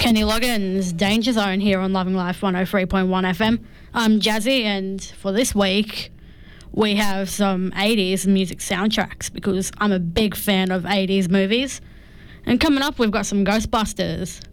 Kenny Loggins, Danger Zone here on Loving Life 103.1 FM. I'm Jazzy, and for this week we have some 80s music soundtracks because I'm a big fan of 80s movies. And coming up we've got some Ghostbusters.